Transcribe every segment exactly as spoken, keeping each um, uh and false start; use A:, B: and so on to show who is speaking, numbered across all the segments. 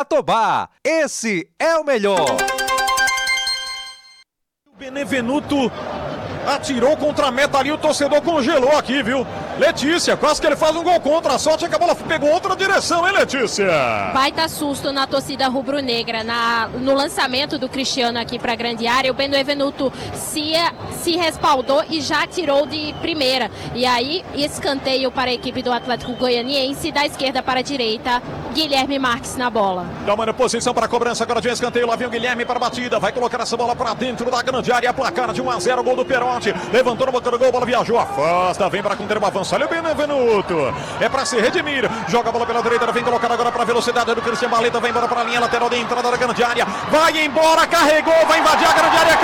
A: Jatobá. Esse é o melhor.
B: Benevenuto atirou contra a meta ali, o torcedor congelou aqui, viu? Letícia, quase que ele faz um gol contra a sorte, que a bola pegou outra direção, hein, Letícia?
C: Baita susto na torcida rubro-negra, na, no lançamento do Cristiano aqui para a grande área. O Benevenuto se, se respaldou e já tirou de primeira. E aí, escanteio para a equipe do Atlético Goianiense, da esquerda para a direita, Guilherme Marques na bola.
B: Tomando posição para a cobrança agora de um escanteio, lá vem o Guilherme para a batida, vai colocar essa bola para dentro da grande área, placar de um a zero, gol do Perotti, levantou no boca do gol, bola viajou, afasta, vem para conter o avanço, olha o Benevenuto, é para se redimir, joga a bola pela direita, vem colocar agora para a velocidade do Cristian Barleta, vai embora para a linha lateral de entrada da grande área, vai embora, carregou, vai invadir a grande área,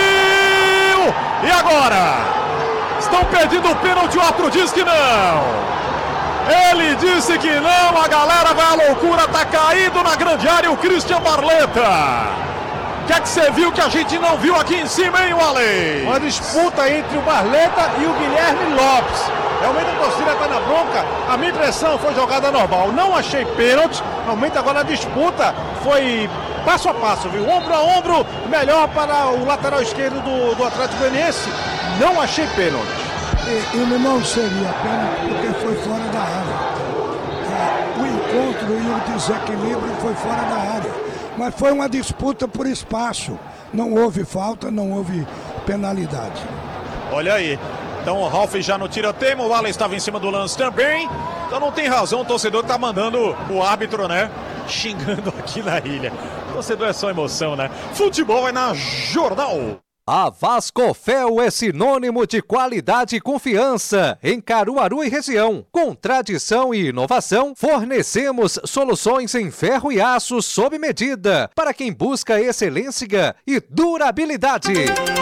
B: caiu, e agora? Estão pedindo o pênalti, o árbitro diz que não. Ele disse que não, a galera vai à loucura, tá caído na grande área o Cristian Barleta. O que é que você viu que a gente não viu aqui em cima, hein, Wally?
D: Uma disputa entre o Barleta e o Guilherme Lopes. Realmente a torcida tá na bronca, a minha impressão foi jogada normal. Não achei pênalti, realmente agora a disputa foi passo a passo, viu? Ombro a ombro, melhor para o lateral esquerdo do, do Atlético Goianiense. Não achei pênalti.
E: Ele não seria pênalti porque foi fora da área. O encontro e o desequilíbrio foi fora da área. Mas foi uma disputa por espaço. Não houve falta, não houve penalidade.
B: Olha aí. Então o Ralf já no tiroteio, o Wallace estava em cima do lance também. Então não tem razão, o torcedor tá mandando o árbitro, né? Xingando aqui na ilha. O torcedor é só emoção, né? Futebol é na Jornal.
A: A Vascofel é sinônimo de qualidade e confiança em Caruaru e região. Com tradição e inovação, fornecemos soluções em ferro e aço sob medida para quem busca excelência e durabilidade.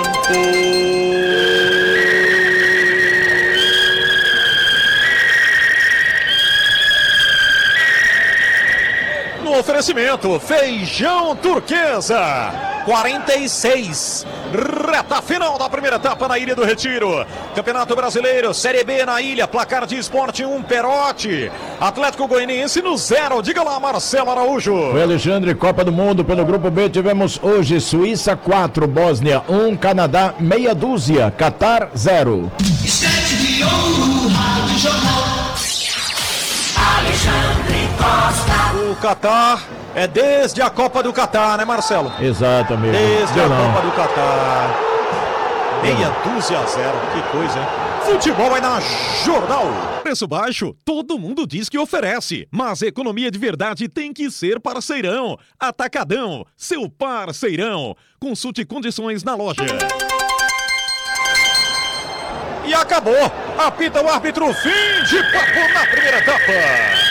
B: No oferecimento, feijão turquesa, quarenta e seis. Reta final da primeira etapa na Ilha do Retiro. Campeonato Brasileiro, Série B na ilha, placar de Esporte um, Perotti. Atlético Goianiense no zero. Diga lá, Marcelo Araújo.
F: Oi, Alexandre, Copa do Mundo pelo Grupo B. Tivemos hoje Suíça quatro, Bósnia um, Canadá meia dúzia, Catar zero.
G: Estante de ouro, Rádio Jornal. Alexandre Costa.
B: O Catar é desde a Copa do Catar, né, Marcelo?
F: Exatamente.
B: Desde
F: Deu
B: a
F: não.
B: Copa do Catar. Meia dúzia a zero. Que coisa, hein? Futebol vai na Jornal.
H: Preço baixo, todo mundo diz que oferece, mas economia de verdade tem que ser parceirão. Atacadão, seu parceirão. Consulte condições na loja.
B: E acabou. Apita o árbitro, fim de papo na primeira etapa.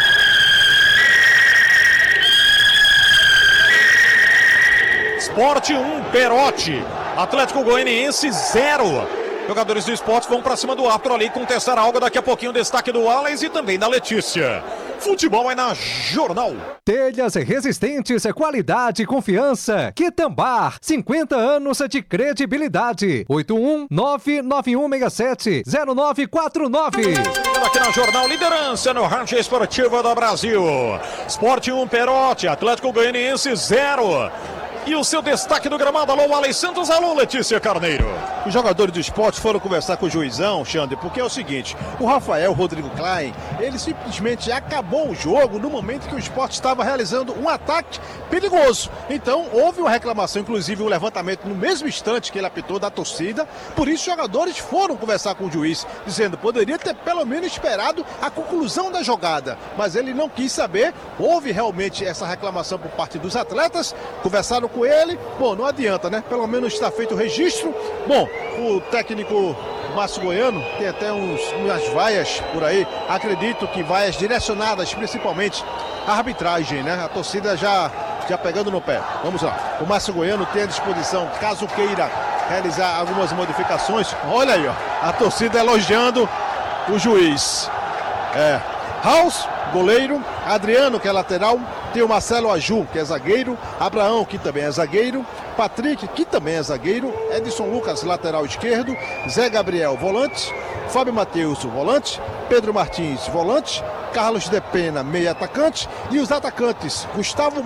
B: Sport um, Perotti. Atlético Goianiense zero. Jogadores do Sport vão pra cima do árbitro ali contestar algo. Daqui a pouquinho o destaque do Wallace e também da Letícia. Futebol é na Jornal.
A: Telhas resistentes, qualidade e confiança. Quitambar, cinquenta anos de credibilidade. oito um nove nove um seis sete zero nove quatro nove.
B: Aqui na Jornal, liderança no rádio esportivo do Brasil. Sport um, Perotti. Atlético Goianiense zero. E o seu destaque do gramado, alô, Wallace Santos, alô, Letícia Carneiro.
D: Os jogadores do esporte foram conversar com o juizão, Xande, porque é o seguinte, o Rafael Rodrigo Klein, ele simplesmente acabou o jogo no momento que o esporte estava realizando um ataque perigoso. Então, houve uma reclamação, inclusive um levantamento no mesmo instante que ele apitou da torcida, por isso os jogadores foram conversar com o juiz, dizendo que poderia ter pelo menos esperado a conclusão da jogada, mas ele não quis saber, houve realmente essa reclamação por parte dos atletas, conversaram com com ele, bom, não adianta, né? Pelo menos está feito o registro. Bom, o técnico Márcio Goiano tem até uns, umas vaias por aí, acredito que vaias direcionadas principalmente à arbitragem, né? A torcida já, já pegando no pé. Vamos lá, o Márcio Goiano tem à disposição, caso queira realizar algumas modificações, olha aí, ó, a torcida elogiando o juiz. É, House, goleiro, Adriano, que é lateral, tem o Marcelo Aju, que é zagueiro, Abraão, que também é zagueiro, Patrick, que também é zagueiro, Edson Lucas, lateral esquerdo, Zé Gabriel, volante, Fábio Matheus, volante, Pedro Martins, volante, Carlos de Pena, meio atacante, e os atacantes, Gustavo